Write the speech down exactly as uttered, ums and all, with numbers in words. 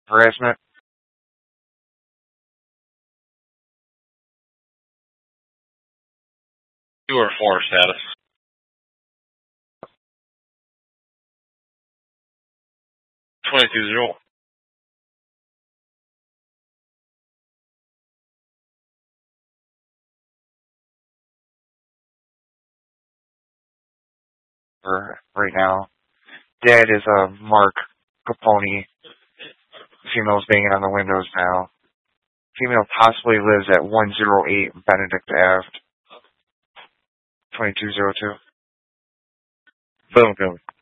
harassment. Two or four status. Twenty-two zero. For right now. Dad is uh, Mark Capone. Female's banging on the windows now. Female possibly lives at one oh eight Benedict Avenue. twenty-two oh two. Boom, boom.